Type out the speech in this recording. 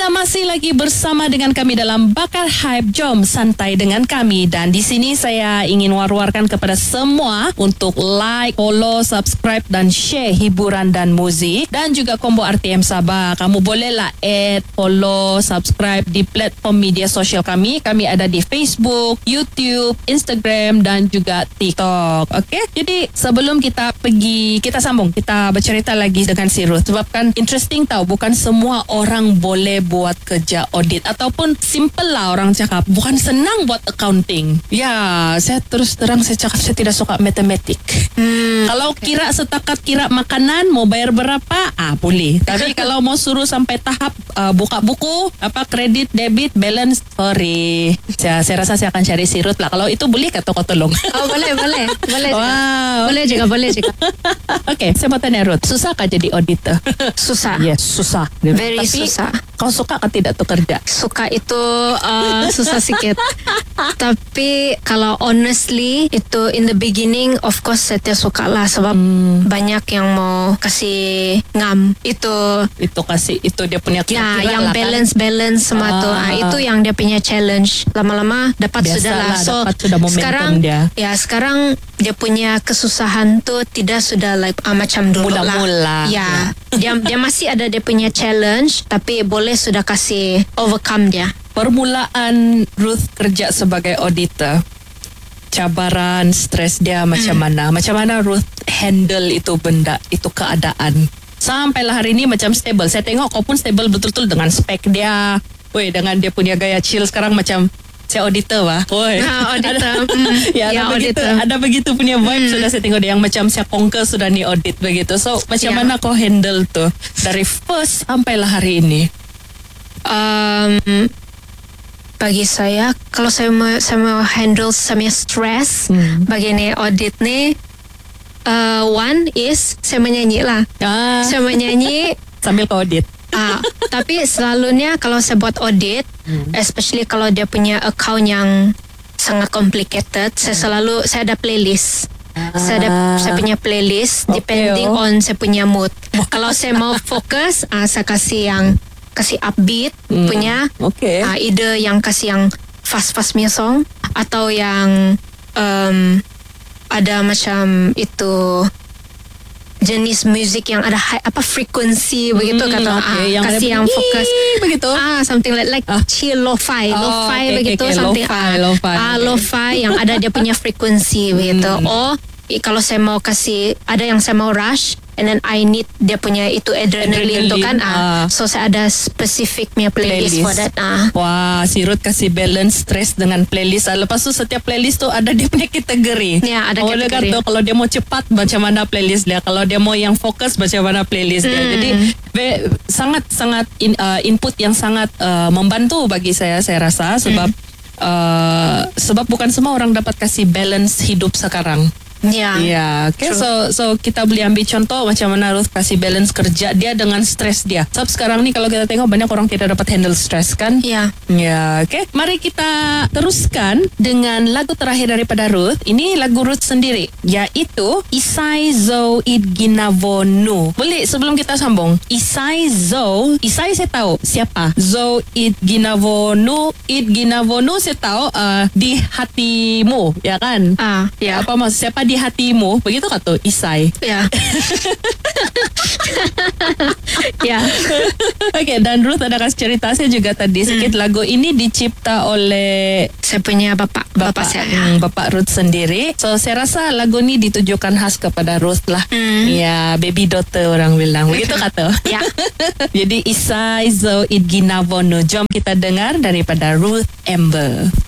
Anda masih lagi bersama dengan kami dalam Bakar Hype. Jom santai dengan kami. Dan di sini saya ingin war-warkan kepada semua untuk like, follow, subscribe dan share hiburan dan muzik. Dan juga Combo RTM Sabah. Kamu bolehlah add, follow, subscribe di platform media sosial kami. Kami ada di Facebook, YouTube, Instagram dan juga TikTok. Okey? Jadi sebelum kita sambung, kita bercerita lagi dengan si Ruth. Sebab kan interesting tau, bukan semua orang boleh buat kerja audit. Ataupun simple lah orang cakap, bukan senang buat accounting. Ya, saya terus terang saya cakap saya tidak suka matematik. Kalau setakat kira makanan, mau bayar berapa? Boleh. Tapi kalau mau suruh sampai tahap buka buku, kredit, debit, balance, sorry. Saya rasa saya akan cari si Ruth lah. Kalau itu boleh kah kau tolong? Oh, boleh. Wow. Boleh juga. Okay, saya mau tanya Ruth, susah kah jadi auditor? Susah. Yes, susah. Very Tapi, susah. Kau suka kah tidak tu kerja? Suka itu susah sikit. Tapi kalau honestly, itu in the beginning, of course saya tidak suka lah. Sebab banyak yang mau kasih ngam. Itu dia punya kira-kira yang lah balance semua tu. Itu yang dia punya challenge. Lama-lama dapat biasa sudah lah. lah, So dapat sudah momentum sekarang dia punya kesusahan tu tidak sudah like macam dulu mula-mula. Ya. Dia masih ada dia punya challenge, tapi boleh sudah kasih overcome dia. Permulaan Ruth kerja sebagai auditor, cabaran, stres dia macam mana? Macam mana Ruth handle itu benda, itu keadaan? Sampailah hari ini macam stable. Saya tengok kau pun stable betul-betul dengan spek dia. Dengan dia punya gaya chill sekarang macam saya auditor lah. Auditor. Ada begitu punya vibe. Sudah saya tengok dia yang macam saya conquer sudah ni audit begitu. So macam mana kau handle tu dari first sampailah hari ini? Bagi saya, kalau saya mau handle sama stress bagi ni audit ni, one is saya menyanyi lah. Saya menyanyi sambil kau audit. Tapi selalunya kalau saya buat audit, especially kalau dia punya account yang sangat complicated, saya ada playlist. Saya punya playlist depending on saya punya mood. Kalau saya mau fokus, saya kasih upbeat punya. Either yang kasih yang fast punya song, atau yang ada macam itu jenis musik yang ada frekuensi begitu yang kasih yang fokus begitu. Something like chill lo-fi begitu, something lo-fi yang ada dia punya frekuensi begitu. Kalau saya mau kasih, ada yang saya mau rush and then I need dia punya itu adrenaline tu kan. So saya ada specific punya playlist for that. Wah, si Ruth kasih balance stress dengan playlist. Lepas tu setiap playlist tu ada dia punya kategori. Ya, ada kategori. Kalau dia mau cepat macam mana playlist dia, kalau dia mau yang fokus macam mana playlist dia. Jadi sangat input yang sangat membantu bagi saya rasa sebab bukan semua orang dapat kasih balance hidup sekarang. Okay. So kita boleh ambil contoh macam mana Ruth kasih balance kerja dia dengan stres dia. Sebab sekarang ni kalau kita tengok banyak orang tidak dapat handle stres kan? Okay. Mari kita teruskan dengan lagu terakhir daripada Ruth. Ini lagu Ruth sendiri, iaitu Isai Zo Idginavonu. Boleh sebelum kita sambung, Isai saya tahu siapa. Zo Idginavonu saya tahu di hatimu, ya kan? Apa maksud siapa di hatimu, begitu kata Isai. Okay, dan Ruth ada kasih cerita saya juga tadi sikit. Lagu ini dicipta oleh saya punya bapak saya, bapak Ruth sendiri. So saya rasa lagu ini ditujukan khas kepada Ruth lah. Baby daughter orang bilang begitu kata. Jadi Isai Zo Idginavonu. Jom kita dengar daripada Ruth Amber.